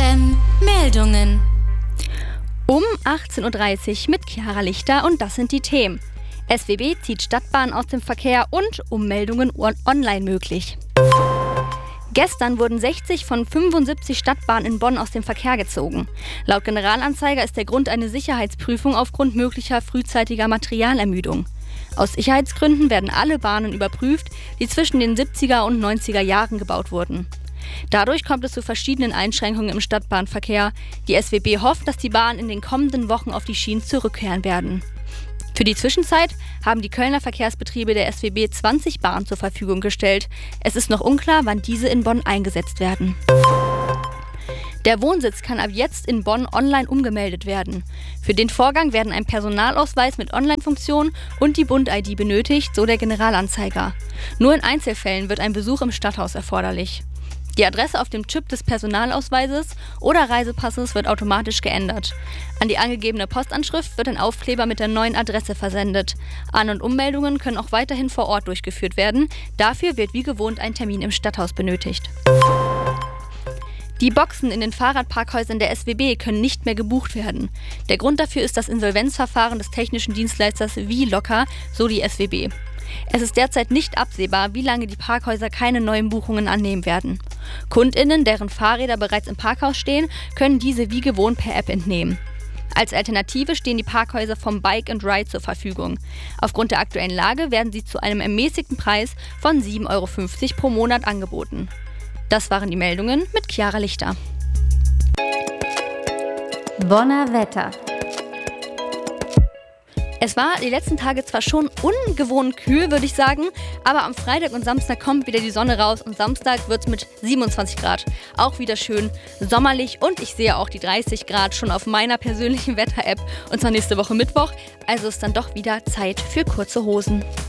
FM Meldungen. Um 18.30 Uhr mit Chiara Lichter und das sind die Themen. SWB zieht Stadtbahn aus dem Verkehr und Ummeldungen online möglich. Gestern wurden 60 von 75 Stadtbahnen in Bonn aus dem Verkehr gezogen. Laut Generalanzeiger ist der Grund eine Sicherheitsprüfung aufgrund möglicher frühzeitiger Materialermüdung. Aus Sicherheitsgründen werden alle Bahnen überprüft, die zwischen den 70er und 90er Jahren gebaut wurden. Dadurch kommt es zu verschiedenen Einschränkungen im Stadtbahnverkehr. Die SWB hofft, dass die Bahnen in den kommenden Wochen auf die Schienen zurückkehren werden. Für die Zwischenzeit haben die Kölner Verkehrsbetriebe der SWB 20 Bahnen zur Verfügung gestellt. Es ist noch unklar, wann diese in Bonn eingesetzt werden. Der Wohnsitz kann ab jetzt in Bonn online umgemeldet werden. Für den Vorgang werden ein Personalausweis mit Online-Funktion und die Bund-ID benötigt, so der Generalanzeiger. Nur in Einzelfällen wird ein Besuch im Stadthaus erforderlich. Die Adresse auf dem Chip des Personalausweises oder Reisepasses wird automatisch geändert. An die angegebene Postanschrift wird ein Aufkleber mit der neuen Adresse versendet. An- und Ummeldungen können auch weiterhin vor Ort durchgeführt werden. Dafür wird wie gewohnt ein Termin im Stadthaus benötigt. Die Boxen in den Fahrradparkhäusern der SWB können nicht mehr gebucht werden. Der Grund dafür ist das Insolvenzverfahren des technischen Dienstleisters Wie-Locker, so die SWB. Es ist derzeit nicht absehbar, wie lange die Parkhäuser keine neuen Buchungen annehmen werden. KundInnen, deren Fahrräder bereits im Parkhaus stehen, können diese wie gewohnt per App entnehmen. Als Alternative stehen die Parkhäuser vom Bike and Ride zur Verfügung. Aufgrund der aktuellen Lage werden sie zu einem ermäßigten Preis von 7,50 € pro Monat angeboten. Das waren die Meldungen mit Chiara Lichter. Bonner Wetter. Es war die letzten Tage zwar schon ungewohnt kühl, würde ich sagen, aber am Freitag und Samstag kommt wieder die Sonne raus und Samstag wird es mit 27 Grad auch wieder schön sommerlich und ich sehe auch die 30 Grad schon auf meiner persönlichen Wetter-App und zwar nächste Woche Mittwoch, also ist dann doch wieder Zeit für kurze Hosen.